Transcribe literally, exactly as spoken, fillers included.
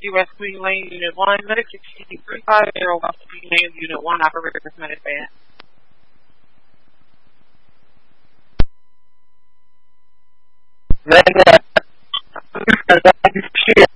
U S Queen Lane Unit one, Medic sixteen three five zero, Queen Lane Unit one, operator with Medic Band. Then, uh,